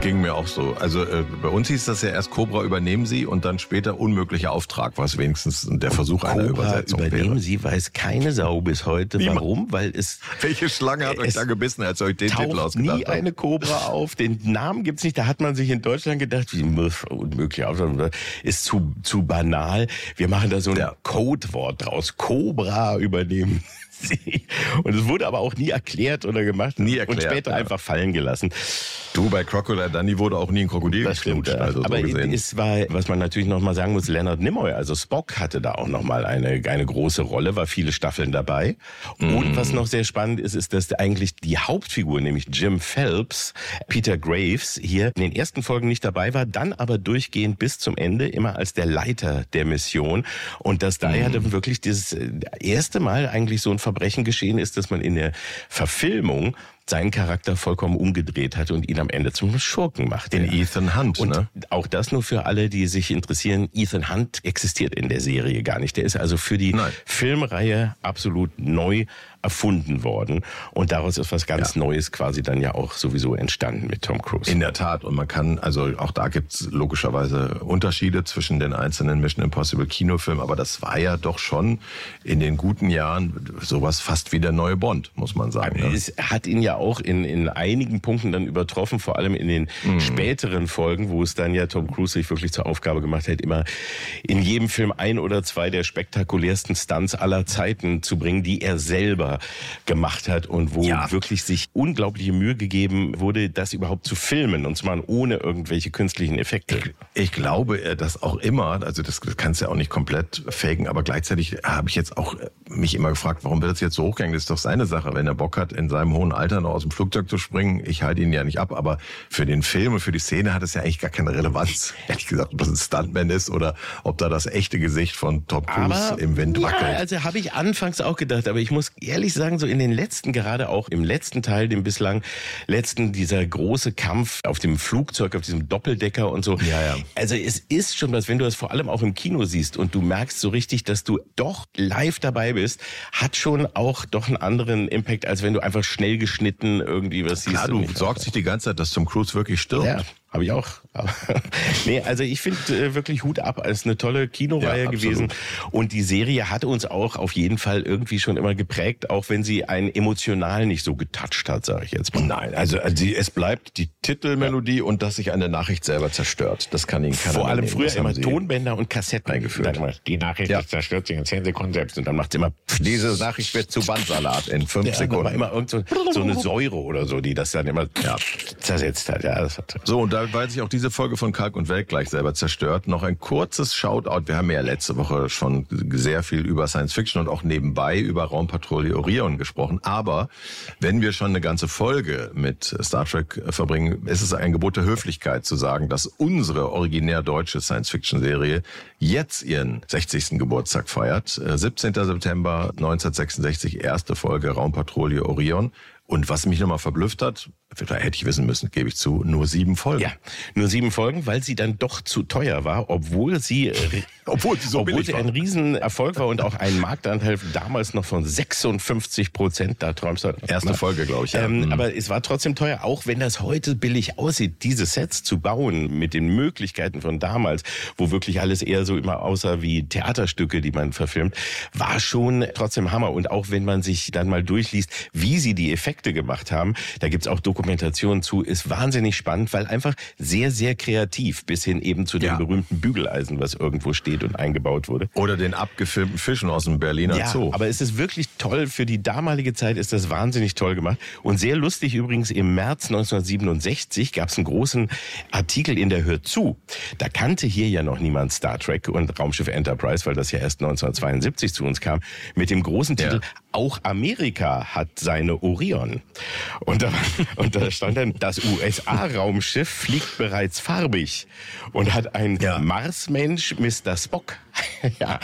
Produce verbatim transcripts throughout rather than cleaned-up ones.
Ging mir auch so. Also äh, bei uns hieß das ja erst Cobra übernehmen Sie und dann später unmöglicher Auftrag, was wenigstens der Versuch einer Cobra Übersetzung übernehmen wäre. Sie, weiß keine Sau bis heute. Niemand. Warum? Weil es Welche Schlange hat euch da gebissen, als ihr euch den Titel taucht ausgedacht nie habt? eine Cobra auf. Den Namen gibt's nicht. Da hat man sich in Deutschland gedacht, wie unmöglich Auftrag, ist zu, zu banal. Wir machen da so ein Ja. Codewort draus. Cobra übernehmen Sie. Und es wurde aber auch nie erklärt oder gemacht. Nie erklärt, und später ja. einfach fallen gelassen. Du, bei Crocodile Dundee wurde auch nie ein Krokodil Das stimmt, geknutscht, ja. also so aber gesehen. es war, was man natürlich noch mal sagen muss, Leonard Nimoy, also Spock hatte da auch noch mal eine, eine große Rolle, war viele Staffeln dabei. Mm. Und was noch sehr spannend ist, ist, dass eigentlich die Hauptfigur, nämlich Jim Phelps, Peter Graves, hier in den ersten Folgen nicht dabei war, dann aber durchgehend bis zum Ende immer als der Leiter der Mission. Und dass da ja dann wirklich das erste Mal eigentlich so ein Verbrechen geschehen ist, dass man in der Verfilmung seinen Charakter vollkommen umgedreht hat und ihn am Ende zum Schurken macht. Den Ethan Hunt, und ne? auch das nur für alle, die sich interessieren. Ethan Hunt existiert in der Serie gar nicht. Der ist also für die Nein. Filmreihe absolut neu erfunden worden. Und daraus ist was ganz Ja. Neues quasi dann ja auch sowieso entstanden mit Tom Cruise. In der Tat. Und man kann, also auch da gibt's logischerweise Unterschiede zwischen den einzelnen Mission Impossible Kinofilmen. Aber das war ja doch schon in den guten Jahren sowas fast wie der neue Bond, muss man sagen. Ne? Es hat ihn ja auch in, in einigen Punkten dann übertroffen, vor allem in den Mhm. späteren Folgen, wo es dann ja Tom Cruise sich wirklich zur Aufgabe gemacht hat, immer in jedem Film ein oder zwei der spektakulärsten Stunts aller Zeiten zu bringen, die er selber gemacht hat und wo Ja. wirklich sich unglaubliche Mühe gegeben wurde, das überhaupt zu filmen, und zwar ohne irgendwelche künstlichen Effekte. Ich glaube, äh, dass auch immer, also das, das kannst du ja auch nicht komplett faken, aber gleichzeitig habe ich jetzt auch äh, mich immer gefragt, warum wird das jetzt so hochgegangen? Das ist doch seine Sache, wenn er Bock hat, in seinem hohen Alter noch aus dem Flugzeug zu springen. Ich halte ihn ja nicht ab, aber für den Film und für die Szene hat es ja eigentlich gar keine Relevanz. Ehrlich gesagt, ob das ein Stuntman ist oder ob da das echte Gesicht von Tom Cruise Aber, im Wind ja, wackelt. also habe ich anfangs auch gedacht, aber ich muss ehrlich sagen, so in den letzten, gerade auch im letzten Teil, dem bislang letzten, dieser große Kampf auf dem Flugzeug, auf diesem Doppeldecker und so. Ja, ja. Also es ist schon was, wenn du das vor allem auch im Kino siehst und du merkst so richtig, dass du doch live dabei bist, hat schon auch doch einen anderen Impact, als wenn du einfach schnell geschnitten irgendwie was siehst. Klar, du sorgst dich die ganze Zeit, dass Tom Cruise wirklich stirbt. Ja, habe ich auch. Aber nee, also ich finde äh, wirklich Hut ab, als eine tolle Kinoreihe Ja, gewesen. Und die Serie hatte uns auch auf jeden Fall irgendwie schon immer geprägt, auch wenn sie einen emotional nicht so getoucht hat, sage ich jetzt mal. Nein, also die, es bleibt die Titelmelodie und dass sich eine Nachricht selber zerstört. Das kann Ihnen keiner Vor allem nehmen. früher Das haben immer Sie- Tonbänder und Kassetten eingeführt. Dann Mal, die Nachricht Ja. zerstört sich in zehn Sekunden selbst und dann macht immer Diese Nachricht wird zu Bandsalat in fünf ja, da Sekunden. war immer irgend so, so eine Säure oder so, die das dann immer ja, zersetzt hat. Ja, das hat So, und da, weil sich auch diese Folge von Kalk und Welk gleich selber zerstört, noch ein kurzes Shoutout. Wir haben ja letzte Woche schon sehr viel über Science Fiction und auch nebenbei über Raumpatrouille Orion gesprochen. Aber wenn wir schon eine ganze Folge mit Star Trek verbringen, ist es ein Gebot der Höflichkeit zu sagen, dass unsere originär deutsche Science Fiction Serie jetzt ihren sechzigsten Geburtstag feiert. siebzehnten September neunzehnhundertsechsundsechzig, erste Folge Raumpatrouille Orion. Und was mich nochmal verblüfft hat, da hätte ich wissen müssen, gebe ich zu, nur sieben Folgen. Ja, nur sieben Folgen, weil sie dann doch zu teuer war, obwohl sie, Obwohl sie so obwohl billig sie war. ein Riesenerfolg war und auch einen Marktanteil damals noch von sechsundfünfzig Prozent, da träumst du. Erste Folge, glaube ich. Ja. Ähm, Mhm. Aber es war trotzdem teuer, auch wenn das heute billig aussieht, diese Sets zu bauen mit den Möglichkeiten von damals, wo wirklich alles eher so immer aussah wie Theaterstücke, die man verfilmt, war schon trotzdem Hammer. Und auch wenn man sich dann mal durchliest, wie sie die Effekte gemacht haben, da gibt's auch Dokumentationen zu, ist wahnsinnig spannend, weil einfach sehr, sehr kreativ, bis hin eben zu dem Ja. berühmten Bügeleisen, was irgendwo steht und eingebaut wurde. Oder den abgefilmten Fischen aus dem Berliner Ja, Zoo. aber es ist wirklich toll. Für die damalige Zeit ist das wahnsinnig toll gemacht. Und sehr lustig übrigens, im März neunzehnhundertsiebenundsechzig gab es einen großen Artikel in der Hör zu. Da kannte hier ja noch niemand Star Trek und Raumschiff Enterprise, weil das ja erst neunzehnhundertzweiundsiebzig zu uns kam, mit dem großen Titel Ja. Auch Amerika hat seine Orion. Und da, und da stand dann, das U S A-Raumschiff fliegt bereits farbig und hat ein Ja. Marsmensch, Mister Spock. Ja,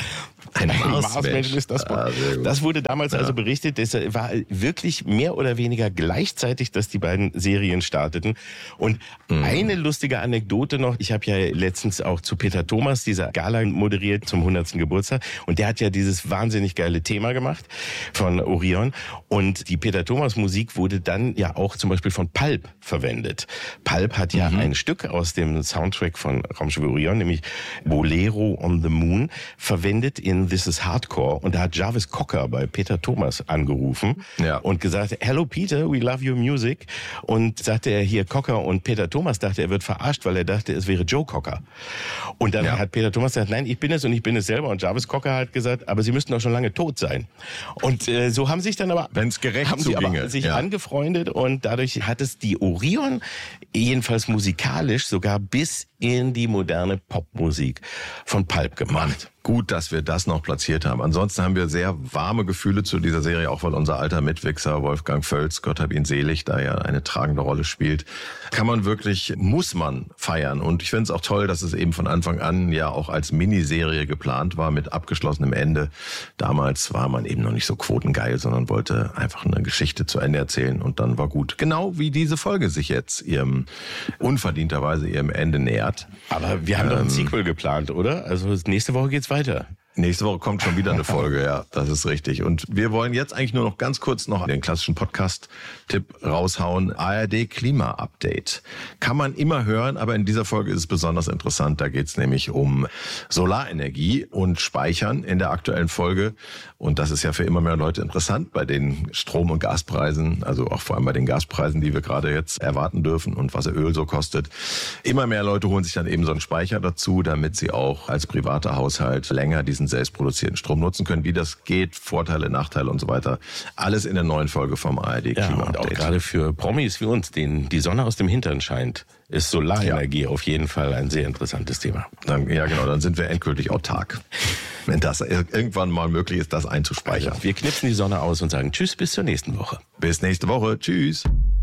Ein Ein Marsmensch. Marsmensch ist das. Ah, sehr gut. Das wurde damals Ja. also berichtet. Das war wirklich mehr oder weniger gleichzeitig, dass die beiden Serien starteten. Und Mhm. eine lustige Anekdote noch. Ich habe ja letztens auch zu Peter Thomas dieser Gala moderiert zum hundertsten Geburtstag. Und der hat ja dieses wahnsinnig geile Thema gemacht von Orion. Und die Peter Thomas Musik wurde dann ja auch zum Beispiel von Pulp verwendet. Pulp hat ja Mhm. ein Stück aus dem Soundtrack von Raumschiff Orion, nämlich Bolero on the Moon, verwendet in This is Hardcore. Und da hat Jarvis Cocker bei Peter Thomas angerufen Ja. und gesagt, hello Peter, we love your music. Und sagte er hier Cocker, und Peter Thomas dachte, er wird verarscht, weil er dachte, es wäre Joe Cocker. Und dann Ja. hat Peter Thomas gesagt, nein, ich bin es und ich bin es selber. Und Jarvis Cocker hat gesagt, aber Sie müssten doch schon lange tot sein. Und äh, so haben sich dann aber Wenn's gerecht haben sie zuginge, aber sich ja. angefreundet, und dadurch hat es die Orion jedenfalls musikalisch sogar bis in die moderne Popmusik von Pulp gemacht. Gut, dass wir das noch platziert haben. Ansonsten haben wir sehr warme Gefühle zu dieser Serie, auch weil unser alter Mitwichser Wolfgang Völz, Gott hab ihn selig, da ja eine tragende Rolle spielt. Kann man wirklich, muss man feiern. Und ich finde es auch toll, dass es eben von Anfang an ja auch als Miniserie geplant war mit abgeschlossenem Ende. Damals war man eben noch nicht so quotengeil, sondern wollte einfach eine Geschichte zu Ende erzählen, und dann war gut. Genau wie diese Folge sich jetzt ihrem, unverdienterweise ihrem Ende nähert. Aber wir haben doch ein Sequel geplant, oder? Also nächste Woche geht's weiter. Nächste Woche kommt schon wieder eine Folge, ja, das ist richtig. Und wir wollen jetzt eigentlich nur noch ganz kurz noch den klassischen Podcast-Tipp raushauen. A R D Klima-Update. Kann man immer hören, aber in dieser Folge ist es besonders interessant. Da geht es nämlich um Solarenergie und Speichern in der aktuellen Folge. Und das ist ja für immer mehr Leute interessant bei den Strom- und Gaspreisen, also auch vor allem bei den Gaspreisen, die wir gerade jetzt erwarten dürfen und was Öl so kostet. Immer mehr Leute holen sich dann eben so einen Speicher dazu, damit sie auch als privater Haushalt länger diesen selbst produzierten Strom nutzen können. Wie das geht, Vorteile, Nachteile und so weiter. Alles in der neuen Folge vom A R D Ja, und auch Klima-Update. gerade für Promis wie uns, denen die Sonne aus dem Hintern scheint, ist Solarenergie auf jeden Fall ein sehr interessantes Thema. Dann, ja, genau, dann sind wir endgültig autark. Wenn das ir- irgendwann mal möglich ist, das einzuspeichern. Wir knipsen die Sonne aus und sagen Tschüss, bis zur nächsten Woche. Bis nächste Woche. Tschüss.